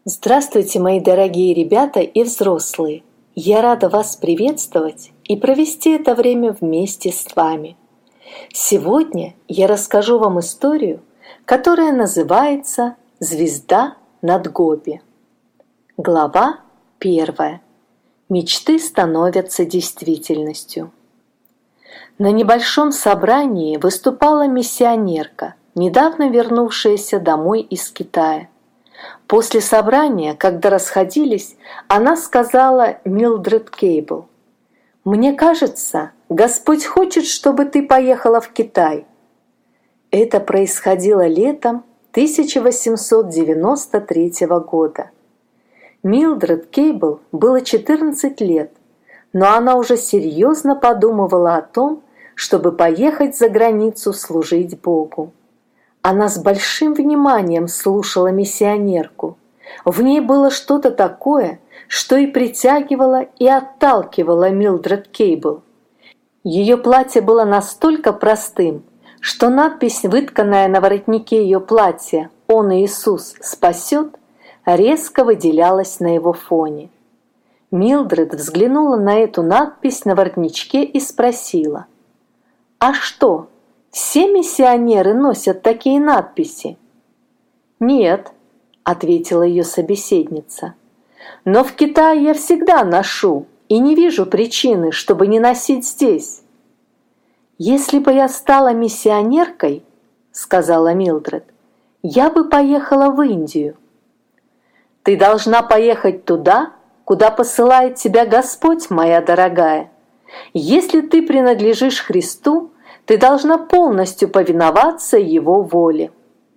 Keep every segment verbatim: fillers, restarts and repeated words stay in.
Здравствуйте, мои дорогие ребята и взрослые! Я рада вас приветствовать и провести это время вместе с вами. Сегодня я расскажу вам историю, которая называется «Звезда над Гоби». Глава первая. Мечты становятся действительностью. На небольшом собрании выступала миссионерка, недавно вернувшаяся домой из Китая. После собрания, когда расходились, она сказала Милдред Кейбл: «Мне кажется, Господь хочет, чтобы ты поехала в Китай». Это происходило летом тысяча восемьсот девяносто третьего года. Милдред Кейбл было четырнадцать лет, но она уже серьезно подумывала о том, чтобы поехать за границу служить Богу. Она с большим вниманием слушала миссионерку. В ней было что-то такое, что и притягивало, и отталкивало Милдред Кейбл. Ее платье было настолько простым, что надпись, вытканная на воротнике ее платья «Он Иисус спасет», резко выделялась на его фоне. Милдред взглянула на эту надпись на воротничке и спросила: «А что, все миссионеры носят такие надписи?» «Нет», — ответила ее собеседница, «но в Китае я всегда ношу и не вижу причины, чтобы не носить здесь». «Если бы я стала миссионеркой, — сказала Милдред, — я бы поехала в Индию». «Ты должна поехать туда, куда посылает тебя Господь, моя дорогая. Если ты принадлежишь Христу, ты должна полностью повиноваться Его воле».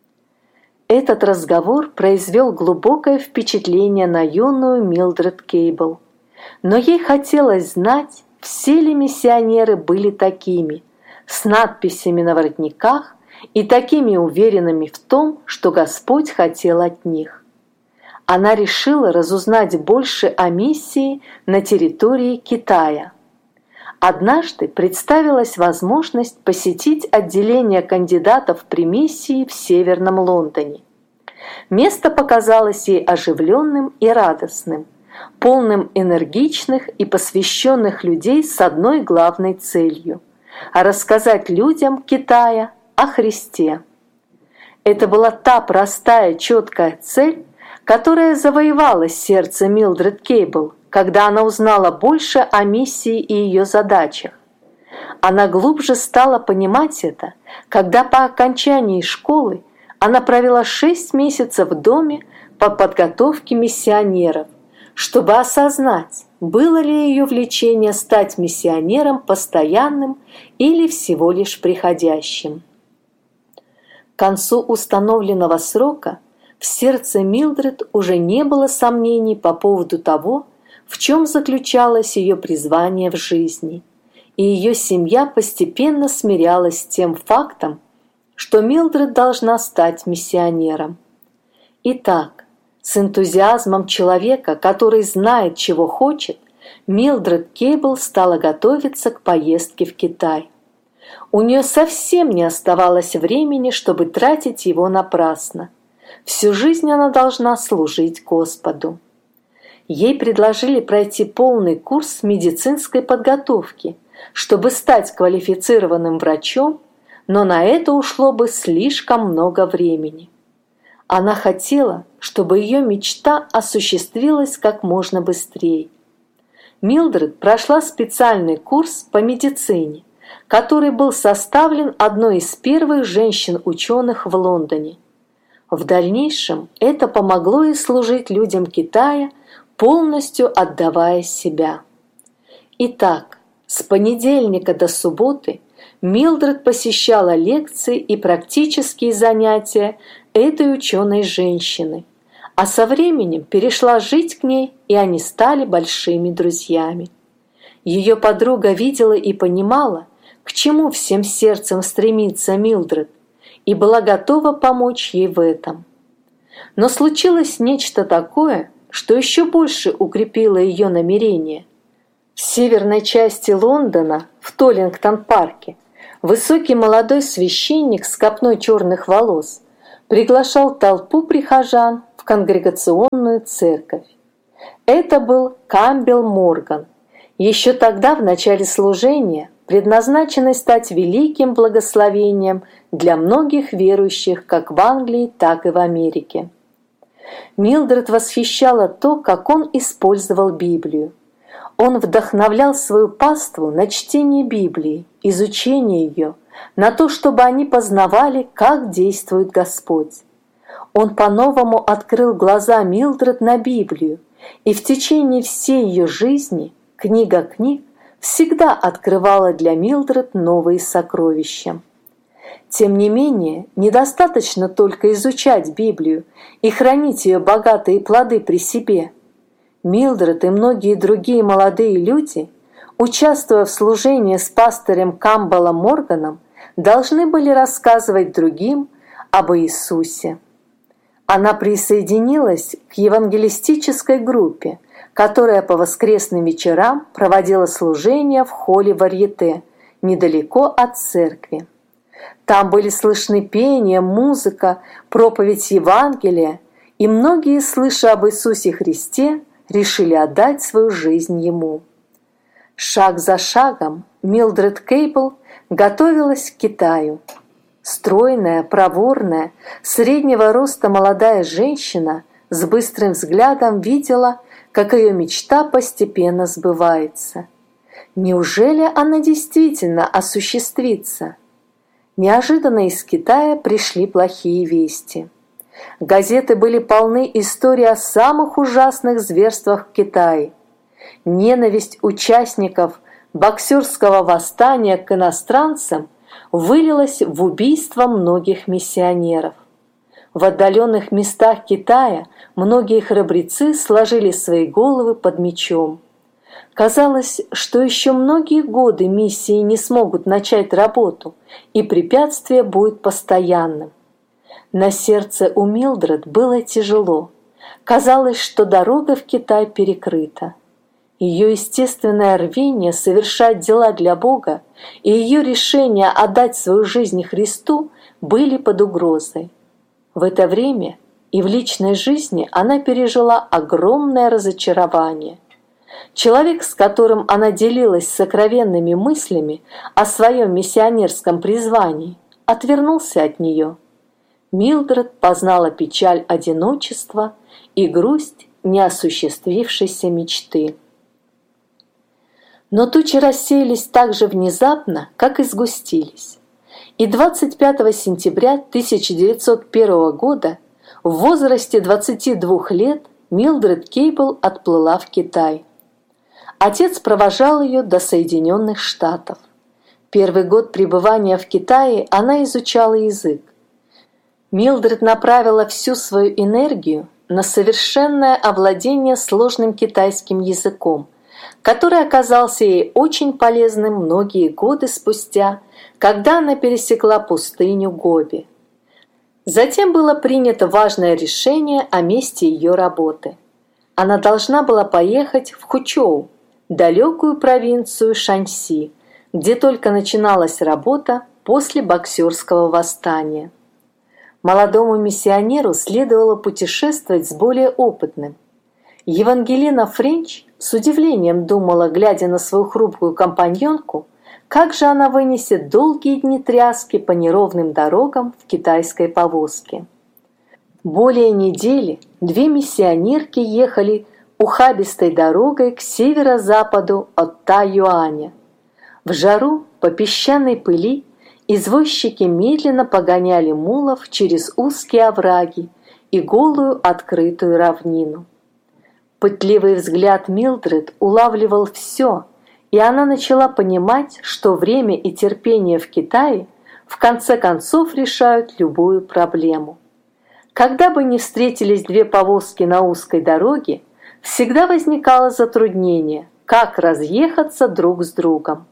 Этот разговор произвел глубокое впечатление на юную Милдред Кейбл. Но ей хотелось знать, все ли миссионеры были такими, с надписями на воротниках и такими уверенными в том, что Господь хотел от них. Она решила разузнать больше о миссии на территории Китая. Однажды представилась возможность посетить отделение кандидатов при миссии в Северном Лондоне. Место показалось ей оживленным и радостным, полным энергичных и посвященных людей с одной главной целью – рассказать людям Китая о Христе. Это была та простая, четкая цель, которая завоевала сердце Милдред Кейбл, когда она узнала больше о миссии и ее задачах. Она глубже стала понимать это, когда по окончании школы она провела шесть месяцев в доме по подготовке миссионеров, чтобы осознать, было ли ее влечение стать миссионером постоянным или всего лишь приходящим. К концу установленного срока в сердце Милдред уже не было сомнений по поводу того, в чем заключалось ее призвание в жизни, и ее семья постепенно смирялась с тем фактом, что Милдред должна стать миссионером. Итак, с энтузиазмом человека, который знает, чего хочет, Милдред Кейбл стала готовиться к поездке в Китай. У нее совсем не оставалось времени, чтобы тратить его напрасно. Всю жизнь она должна служить Господу. Ей предложили пройти полный курс медицинской подготовки, чтобы стать квалифицированным врачом, но на это ушло бы слишком много времени. Она хотела, чтобы ее мечта осуществилась как можно быстрее. Милдред прошла специальный курс по медицине, который был составлен одной из первых женщин-ученых в Лондоне. В дальнейшем это помогло ей служить людям Китая, полностью отдавая себя. Итак, с понедельника до субботы Милдред посещала лекции и практические занятия этой ученой женщины, а со временем перешла жить к ней, и они стали большими друзьями. Ее подруга видела и понимала, к чему всем сердцем стремится Милдред, и была готова помочь ей в этом. Но случилось нечто такое, что еще больше укрепило ее намерение. В северной части Лондона, в Толлингтон-парке, высокий молодой священник с копной черных волос приглашал толпу прихожан в конгрегационную церковь. Это был Кампбелл Морган, еще тогда в начале служения предназначенный стать великим благословением для многих верующих как в Англии, так и в Америке. Милдред восхищало то, как он использовал Библию. Он вдохновлял свою паству на чтение Библии, изучение ее, на то, чтобы они познавали, как действует Господь. Он по-новому открыл глаза Милдред на Библию, и в течение всей ее жизни книга книг всегда открывала для Милдред новые сокровища. Тем не менее, недостаточно только изучать Библию и хранить ее богатые плоды при себе. Милдред и многие другие молодые люди, участвуя в служении с пастырем Кампбеллом Морганом, должны были рассказывать другим об Иисусе. Она присоединилась к евангелистической группе, которая по воскресным вечерам проводила служения в холле Варьете, недалеко от церкви. Там были слышны пение, музыка, проповедь Евангелия, и многие, слыша об Иисусе Христе, решили отдать свою жизнь Ему. Шаг за шагом Милдред Кейпл готовилась к Китаю. Стройная, проворная, среднего роста молодая женщина с быстрым взглядом видела, как ее мечта постепенно сбывается. Неужели она действительно осуществится? Неожиданно из Китая пришли плохие вести. Газеты были полны историй о самых ужасных зверствах в Китае. Ненависть участников боксерского восстания к иностранцам вылилась в убийство многих миссионеров. В отдаленных местах Китая многие храбрецы сложили свои головы под мечом. Казалось, что еще многие годы миссии не смогут начать работу, и препятствие будет постоянным. На сердце у Милдред было тяжело. Казалось, что дорога в Китай перекрыта. Ее естественное рвение совершать дела для Бога и ее решение отдать свою жизнь Христу были под угрозой. В это время и в личной жизни она пережила огромное разочарование. Человек, с которым она делилась сокровенными мыслями о своем миссионерском призвании, отвернулся от нее. Милдред познала печаль одиночества и грусть неосуществившейся мечты. Но тучи рассеялись так же внезапно, как и сгустились. И двадцать пятого сентября тысяча девятьсот первого года в возрасте двадцати двух лет Милдред Кейпл отплыла в Китай. Отец провожал ее до Соединенных Штатов. Первый год пребывания в Китае она изучала язык. Милдред направила всю свою энергию на совершенное овладение сложным китайским языком, который оказался ей очень полезным многие годы спустя, когда она пересекла пустыню Гоби. Затем было принято важное решение о месте ее работы. Она должна была поехать в Хучоу, далекую провинцию Шаньси, где только начиналась работа после боксерского восстания. Молодому миссионеру следовало путешествовать с более опытным. Евангелина Френч с удивлением думала, глядя на свою хрупкую компаньонку, как же она вынесет долгие дни тряски по неровным дорогам в китайской повозке. Более недели две миссионерки ехали ухабистой дорогой к северо-западу от Тайюаня. В жару по песчаной пыли извозчики медленно погоняли мулов через узкие овраги и голую открытую равнину. Пытливый взгляд Милдред улавливал все, и она начала понимать, что время и терпение в Китае в конце концов решают любую проблему. Когда бы ни встретились две повозки на узкой дороге, всегда возникало затруднение, как разъехаться друг с другом.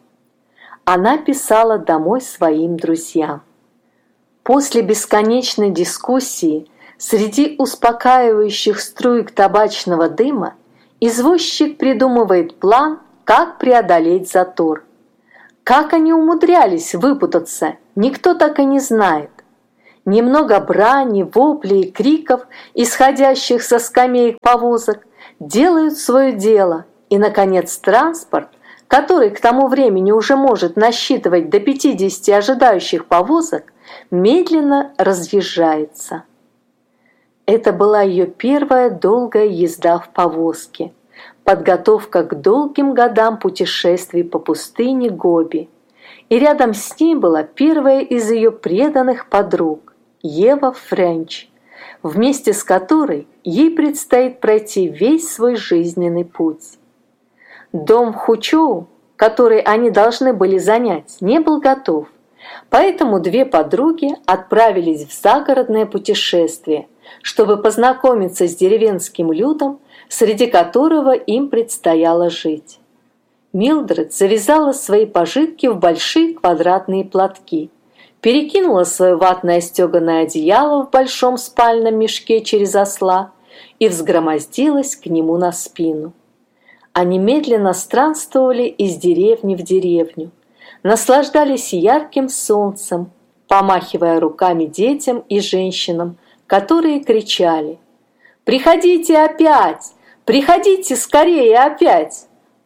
Она писала домой своим друзьям. После бесконечной дискуссии среди успокаивающих струек табачного дыма извозчик придумывает план, как преодолеть затор. Как они умудрялись выпутаться, никто так и не знает. Немного брани, воплей и криков, исходящих со скамеек повозок, делают свое дело, и, наконец, транспорт, который к тому времени уже может насчитывать до пятидесяти ожидающих повозок, медленно разъезжается. Это была ее первая долгая езда в повозке, подготовка к долгим годам путешествий по пустыне Гоби. И рядом с ней была первая из ее преданных подруг, Ева Френч, вместе с которой ей предстоит пройти весь свой жизненный путь. Дом в Хучоу, который они должны были занять, не был готов, поэтому две подруги отправились в загородное путешествие, чтобы познакомиться с деревенским людом, среди которого им предстояло жить. Милдред завязала свои пожитки в большие квадратные платки, перекинула свое ватное стеганое одеяло в большом спальном мешке через осла и взгромоздилась к нему на спину. Они медленно странствовали из деревни в деревню, наслаждались ярким солнцем, помахивая руками детям и женщинам, которые кричали: «Приходите опять! Приходите скорее опять!»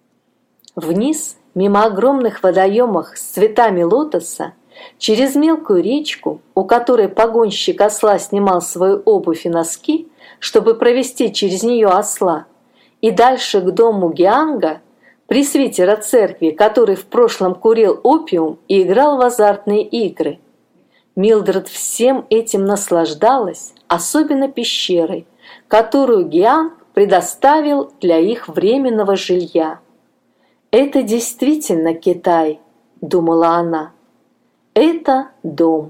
Вниз, мимо огромных водоемов с цветами лотоса, через мелкую речку, у которой погонщик осла снимал свою обувь и носки, чтобы провести через нее осла, и дальше к дому Гианга, пресвитера церкви, который в прошлом курил опиум и играл в азартные игры. Милдред всем этим наслаждалась, особенно пещерой, которую Гианг предоставил для их временного жилья. «Это действительно Китай», — думала она. «Это дом».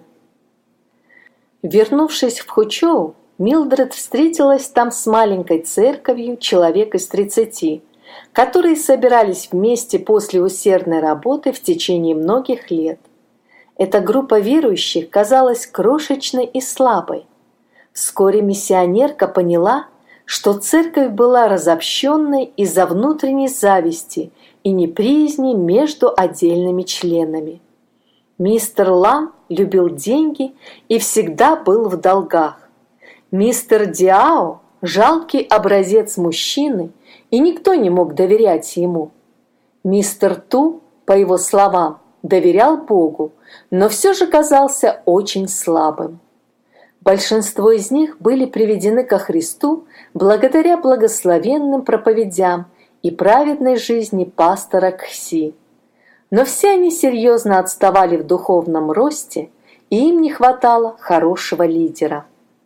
Вернувшись в Хучоу, Милдред встретилась там с маленькой церковью человек из тридцати, которые собирались вместе после усердной работы в течение многих лет. Эта группа верующих казалась крошечной и слабой. Вскоре миссионерка поняла, что церковь была разобщенной из-за внутренней зависти и неприязни между отдельными членами. Мистер Лам любил деньги и всегда был в долгах. Мистер Диао – жалкий образец мужчины, и никто не мог доверять ему. Мистер Ту, по его словам, доверял Богу, но все же казался очень слабым. Большинство из них были приведены ко Христу благодаря благословенным проповедям и праведной жизни пастора Кхси. Но все они серьезно отставали в духовном росте, и им не хватало хорошего лидера.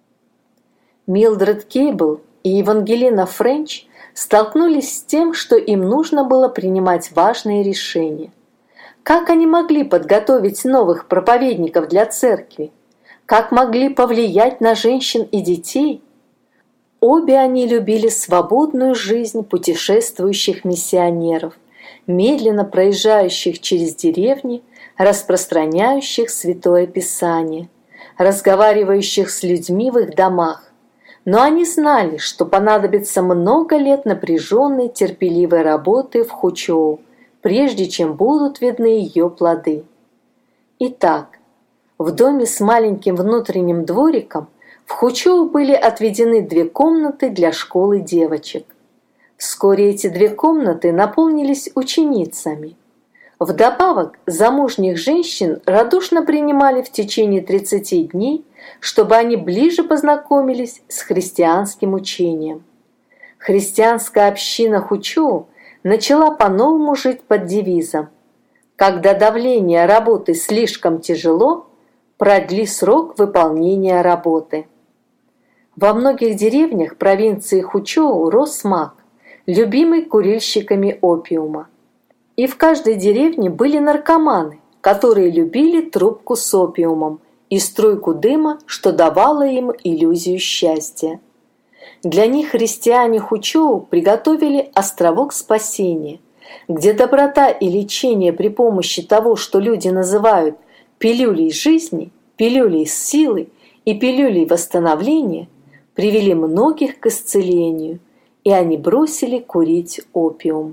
Милдред Кейбл и Евангелина Френч столкнулись с тем, что им нужно было принимать важные решения. Как они могли подготовить новых проповедников для церкви? Как могли повлиять на женщин и детей? Обе они любили свободную жизнь путешествующих миссионеров, медленно проезжающих через деревни, распространяющих Святое Писание, разговаривающих с людьми в их домах. Но они знали, что понадобится много лет напряженной, терпеливой работы в Хучоу, прежде чем будут видны ее плоды. Итак, в доме с маленьким внутренним двориком в Хучоу были отведены две комнаты для школы девочек. Вскоре эти две комнаты наполнились ученицами. Вдобавок, замужних женщин радушно принимали в течение тридцати дней, чтобы они ближе познакомились с христианским учением. Христианская община Хучоу начала по-новому жить под девизом: «Когда давление работы слишком тяжело, продли срок выполнения работы». Во многих деревнях провинции Хучоу рос мак, любимый курильщиками опиума. И в каждой деревне были наркоманы, которые любили трубку с опиумом и струйку дыма, что давало им иллюзию счастья. Для них христиане Хучоу приготовили островок спасения, где доброта и лечение при помощи того, что люди называют пилюлей жизни, пилюлей силы и пилюлей восстановления, привели многих к исцелению, и они бросили курить опиум.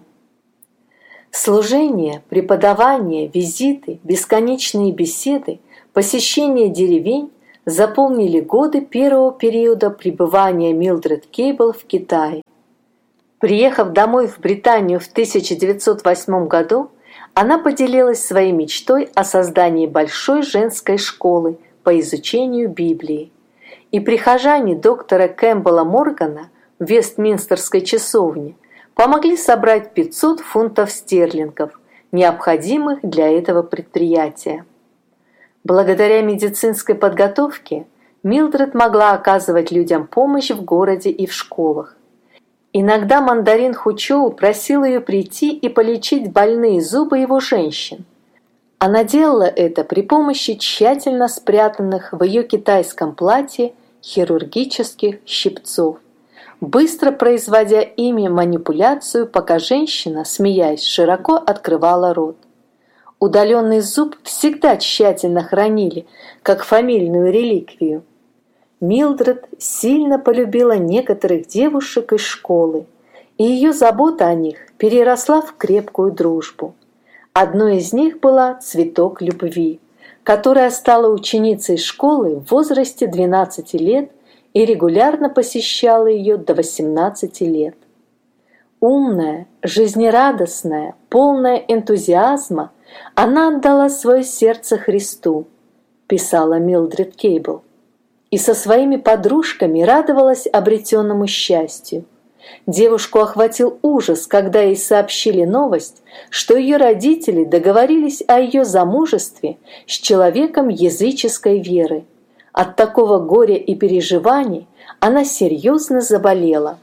Служение, преподавание, визиты, бесконечные беседы, посещение деревень заполнили годы первого периода пребывания Милдред Кейбл в Китае. Приехав домой в Британию в тысяча девятьсот восьмом году, она поделилась своей мечтой о создании большой женской школы по изучению Библии. И прихожане доктора Кэмпбелла Моргана в Вестминстерской часовне помогли собрать пятьсот фунтов стерлингов, необходимых для этого предприятия. Благодаря медицинской подготовке Милдред могла оказывать людям помощь в городе и в школах. Иногда мандарин Хучоу просил ее прийти и полечить больные зубы его женщин. Она делала это при помощи тщательно спрятанных в ее китайском платье хирургических щипцов, быстро производя ими манипуляцию, пока женщина, смеясь, широко открывала рот. Удаленный зуб всегда тщательно хранили, как фамильную реликвию. Милдред сильно полюбила некоторых девушек из школы, и ее забота о них переросла в крепкую дружбу. Одной из них была Цветок Любви, которая стала ученицей школы в возрасте двенадцати лет и регулярно посещала ее до восемнадцати лет. Умная, жизнерадостная, полная энтузиазма, она отдала свое сердце Христу, писала Милдред Кейбл, и со своими подружками радовалась обретенному счастью. Девушку охватил ужас, когда ей сообщили новость, что ее родители договорились о ее замужестве с человеком языческой веры. От такого горя и переживаний она серьезно заболела.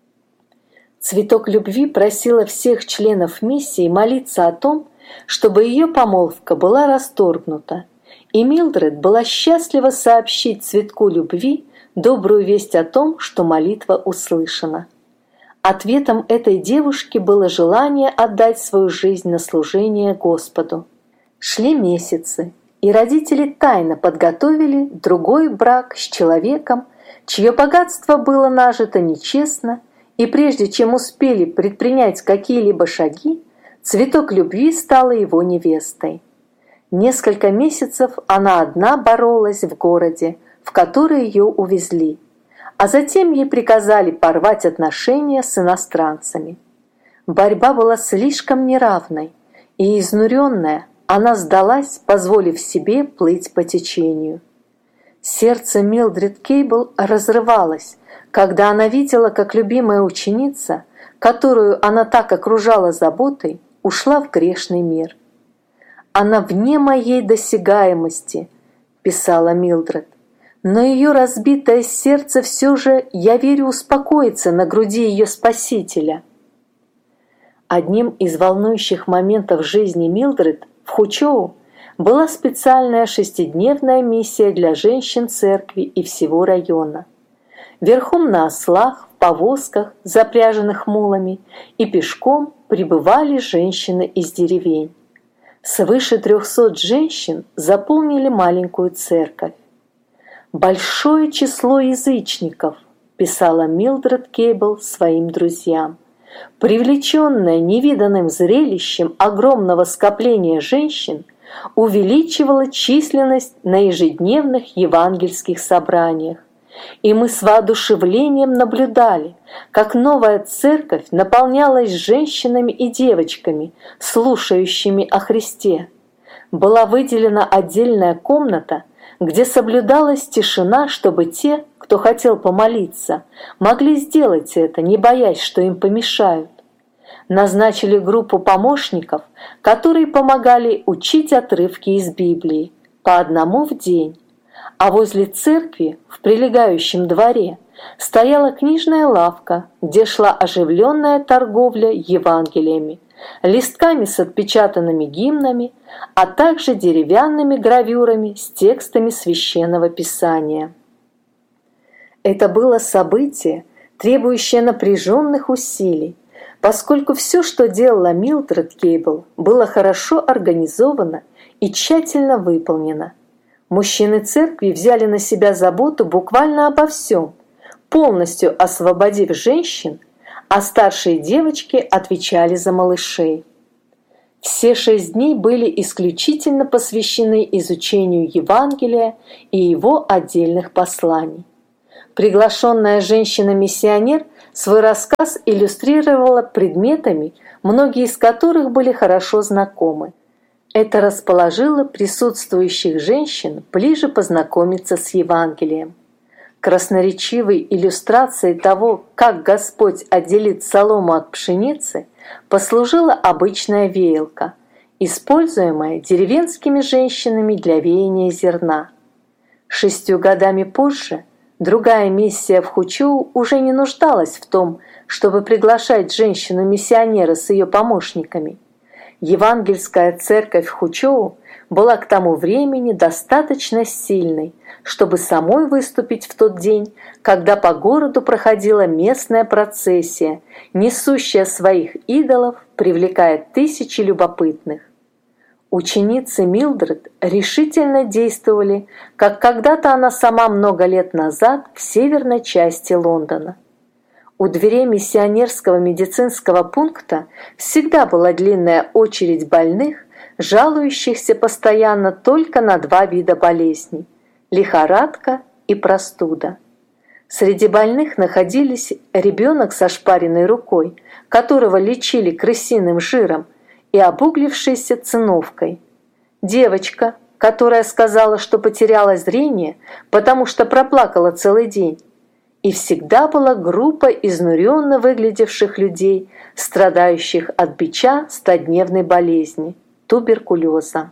Цветок Любви просила всех членов миссии молиться о том, чтобы ее помолвка была расторгнута, и Милдред была счастлива сообщить Цветку Любви добрую весть о том, что молитва услышана. Ответом этой девушки было желание отдать свою жизнь на служение Господу. Шли месяцы, и родители тайно подготовили другой брак с человеком, чье богатство было нажито нечестно, и прежде чем успели предпринять какие-либо шаги, Цветок Любви стала его невестой. Несколько месяцев она одна боролась в городе, в который ее увезли, а затем ей приказали порвать отношения с иностранцами. Борьба была слишком неравной, и изнуренная она сдалась, позволив себе плыть по течению. Сердце Милдред Кейбл разрывалось, когда она видела, как любимая ученица, которую она так окружала заботой, ушла в грешный мир. «Она вне моей досягаемости», – писала Милдред, «но ее разбитое сердце все же, я верю, успокоится на груди ее Спасителя». Одним из волнующих моментов жизни Милдред в Хучоу была специальная шестидневная миссия для женщин церкви и всего района. Верхом на ослах, в повозках, запряженных мулами, и пешком прибывали женщины из деревень. Свыше трехсот женщин заполнили маленькую церковь. «Большое число язычников», – писала Милдред Кейбл своим друзьям, привлеченная невиданным зрелищем огромного скопления женщин, увеличивала численность на ежедневных евангельских собраниях. И мы с воодушевлением наблюдали, как новая церковь наполнялась женщинами и девочками, слушающими о Христе. Была выделена отдельная комната, где соблюдалась тишина, чтобы те, кто хотел помолиться, могли сделать это, не боясь, что им помешают. Назначили группу помощников, которые помогали учить отрывки из Библии, по одному в день. А возле церкви, в прилегающем дворе, стояла книжная лавка, где шла оживленная торговля Евангелиями, листками с отпечатанными гимнами, а также деревянными гравюрами с текстами Священного Писания. Это было событие, требующее напряженных усилий, поскольку все, что делала Милдред Кейбл, было хорошо организовано и тщательно выполнено. Мужчины церкви взяли на себя заботу буквально обо всем, полностью освободив женщин, а старшие девочки отвечали за малышей. Все шесть дней были исключительно посвящены изучению Евангелия и его отдельных посланий. Приглашенная женщина-миссионер свой рассказ иллюстрировала предметами, многие из которых были хорошо знакомы. Это расположило присутствующих женщин ближе познакомиться с Евангелием. Красноречивой иллюстрацией того, как Господь отделит солому от пшеницы, послужила обычная веялка, используемая деревенскими женщинами для веяния зерна. Шестью годами позже другая миссия в Хучоу уже не нуждалась в том, чтобы приглашать женщину-миссионера с ее помощниками. Евангельская церковь в Хучоу была к тому времени достаточно сильной, чтобы самой выступить в тот день, когда по городу проходила местная процессия, несущая своих идолов, привлекая тысячи любопытных. Ученицы Милдред решительно действовали, как когда-то она сама много лет назад в северной части Лондона. У дверей миссионерского медицинского пункта всегда была длинная очередь больных, жалующихся постоянно только на два вида болезней – лихорадка и простуда. Среди больных находились ребенок со ошпаренной рукой, которого лечили крысиным жиром, и обуглившейся циновкой. Девочка, которая сказала, что потеряла зрение, потому что проплакала целый день. И всегда была группа изнуренно выглядевших людей, страдающих от бича стодневной болезни – туберкулеза.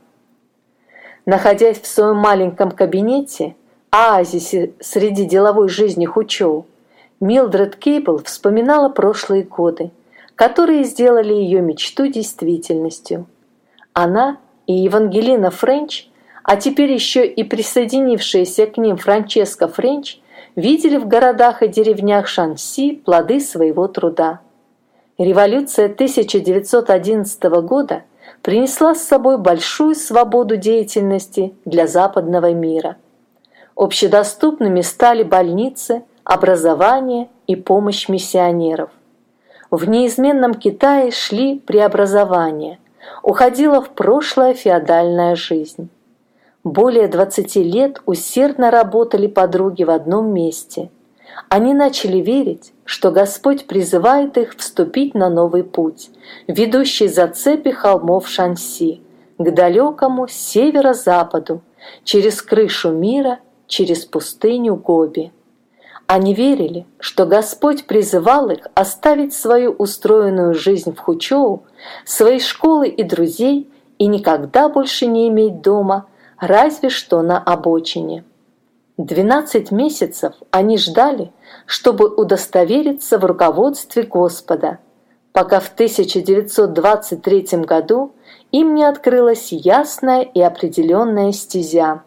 Находясь в своем маленьком кабинете, оазисе среди деловой жизни Хучоу, Милдред Кейбл вспоминала прошлые годы, которые сделали ее мечту действительностью. Она и Евангелина Френч, а теперь еще и присоединившаяся к ним Франческа Френч, видели в городах и деревнях Шанси плоды своего труда. Революция тысяча девятьсот одиннадцатого года принесла с собой большую свободу деятельности для западного мира. Общедоступными стали больницы, образование и помощь миссионеров. В неизменном Китае шли преобразования, уходила в прошлое феодальная жизнь. Более двадцати лет усердно работали подруги в одном месте. Они начали верить, что Господь призывает их вступить на новый путь, ведущий за цепи холмов Шанси, к далекому северо-западу, через крышу мира, через пустыню Гоби. Они верили, что Господь призывал их оставить свою устроенную жизнь в Хучоу, свои школы и друзей и никогда больше не иметь дома, разве что на обочине. Двенадцать месяцев они ждали, чтобы удостовериться в руководстве Господа, пока в тысяча девятьсот двадцать третьем году им не открылась ясная и определенная стезя.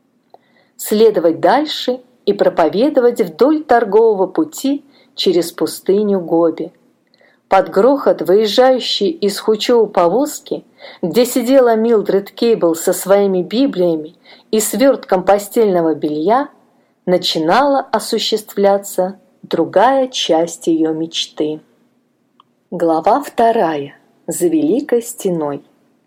Следовать дальше и проповедовать вдоль торгового пути через пустыню Гоби. Под грохот выезжающей из Хучоу повозки, где сидела Милдред Кейбл со своими Библиями и свертком постельного белья, начинала осуществляться другая часть ее мечты. Глава вторая. За Великой Стеной.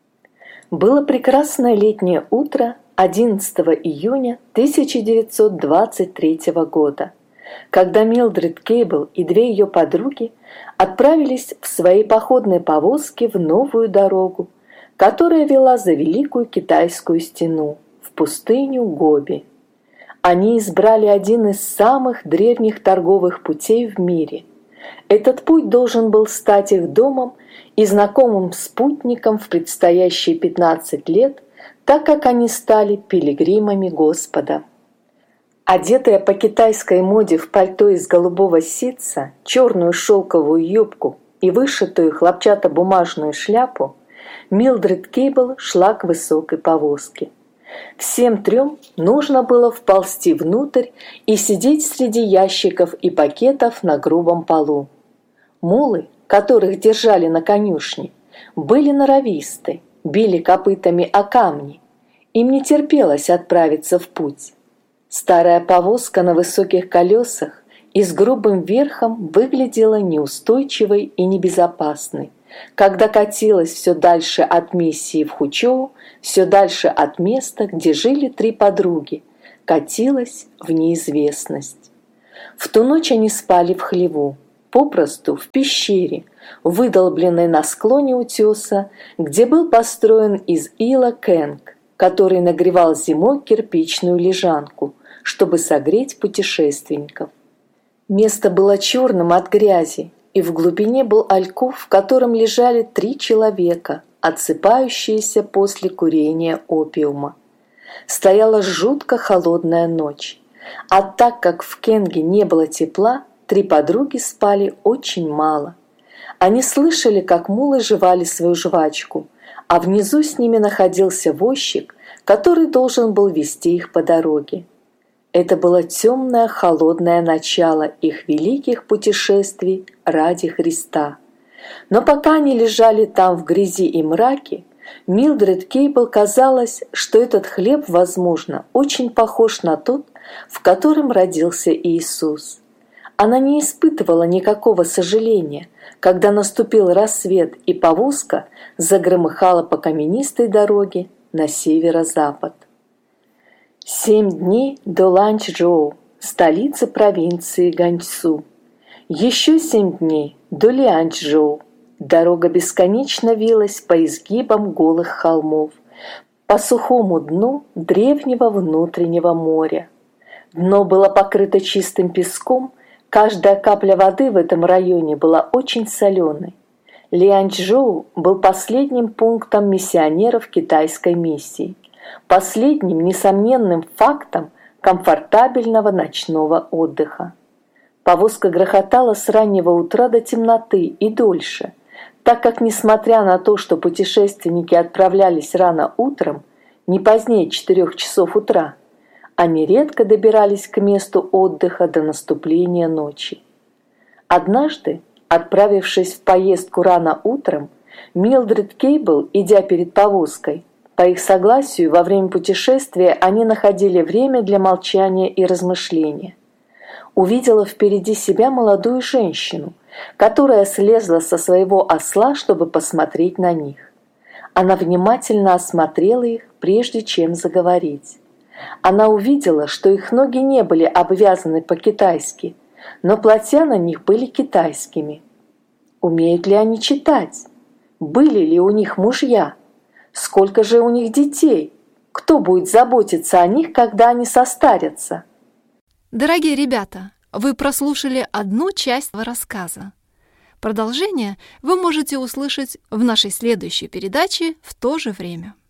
Было прекрасное летнее утро одиннадцатого июня тысяча девятьсот двадцать третьего года, когда Милдред Кейбл и две ее подруги отправились в своей походной повозке в новую дорогу, которая вела за Великую Китайскую Стену, в пустыню Гоби. Они избрали один из самых древних торговых путей в мире. Этот путь должен был стать их домом и знакомым спутником в предстоящие пятнадцать лет, так как они стали пилигримами Господа. Одетая по китайской моде в пальто из голубого ситца, черную шелковую юбку и вышитую хлопчатобумажную шляпу, Милдред Кейбл шла к высокой повозке. Всем трем нужно было вползти внутрь и сидеть среди ящиков и пакетов на грубом полу. Мулы, которых держали на конюшне, были норовисты, били копытами о камни. Им не терпелось отправиться в путь. Старая повозка на высоких колесах и с грубым верхом выглядела неустойчивой и небезопасной, когда катилась все дальше от миссии в Хучоу, все дальше от места, где жили три подруги, катилась в неизвестность. В ту ночь они спали в хлеву, попросту в пещере, выдолбленной на склоне утеса, где был построен из ила кэнг, который нагревал зимой кирпичную лежанку, чтобы согреть путешественников. Место было черным от грязи, и в глубине был альков, в котором лежали три человека, отсыпающиеся после курения опиума. Стояла жутко холодная ночь, а так как в кэнге не было тепла, три подруги спали очень мало. Они слышали, как мулы жевали свою жвачку, а внизу с ними находился возчик, который должен был вести их по дороге. Это было темное, холодное начало их великих путешествий ради Христа. Но пока они лежали там в грязи и мраке, Милдред Кейбл казалось, что этот хлеб, возможно, очень похож на тот, в котором родился Иисус. Она не испытывала никакого сожаления, когда наступил рассвет и повозка загромыхала по каменистой дороге на северо-запад. Семь дней до Ланчжоу, столицы провинции Ганьсу. Еще семь дней до Лянчжоу. Дорога бесконечно вилась по изгибам голых холмов, по сухому дну древнего внутреннего моря. Дно было покрыто чистым песком, каждая капля воды в этом районе была очень соленой. Лянчжоу был последним пунктом миссионеров китайской миссии, последним несомненным фактом комфортабельного ночного отдыха. Повозка грохотала с раннего утра до темноты и дольше, так как, несмотря на то, что путешественники отправлялись рано утром, не позднее четырех часов утра, они редко добирались к месту отдыха до наступления ночи. Однажды, отправившись в поездку рано утром, Милдред Кейбл, идя перед повозкой, по их согласию, во время путешествия они находили время для молчания и размышления, увидела впереди себя молодую женщину, которая слезла со своего осла, чтобы посмотреть на них. Она внимательно осмотрела их, прежде чем заговорить. Она увидела, что их ноги не были обвязаны по-китайски, но платья на них были китайскими. Умеют ли они читать? Были ли у них мужья? Сколько же у них детей? Кто будет заботиться о них, когда они состарятся? Дорогие ребята, вы прослушали одну часть рассказа. Продолжение вы можете услышать в нашей следующей передаче в то же время.